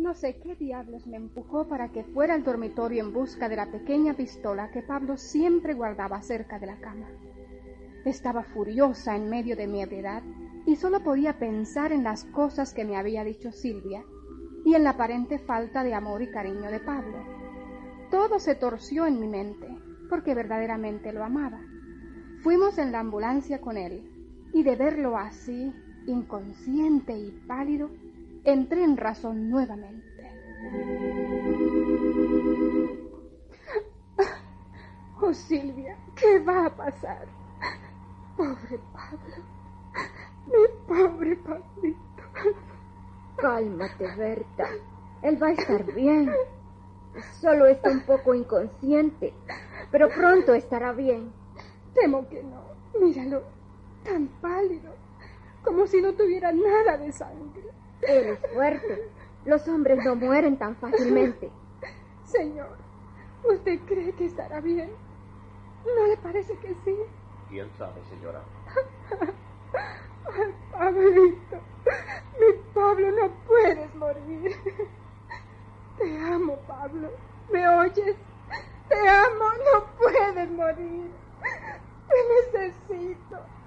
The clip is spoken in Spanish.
No sé qué diablos me empujó para que fuera al dormitorio en busca de la pequeña pistola que Pablo siempre guardaba cerca de la cama. Estaba furiosa en medio de mi ebriedad y solo podía pensar en las cosas que me había dicho Silvia y en la aparente falta de amor y cariño de Pablo. Todo se torció en mi mente, porque verdaderamente lo amaba. Fuimos en la ambulancia con él, y de verlo así, inconsciente y pálido, entré en razón nuevamente. Oh, Silvia, ¿qué va a pasar? Pobre Pablo, mi pobre Pablito. Cálmate, Berta. Él va a estar bien. Solo está un poco inconsciente, pero pronto estará bien. Temo que no. Míralo, tan pálido, como si no tuviera nada de sangre. Eres fuerte. Los hombres no mueren tan fácilmente. Señor, ¿usted cree que estará bien? ¿No le parece que sí? ¿Quién sabe, señora? Ay, Pablito, mi Pablo, no puedes morir. Te amo, Pablo. ¿Me oyes? Te amo, no puedes morir. Te necesito.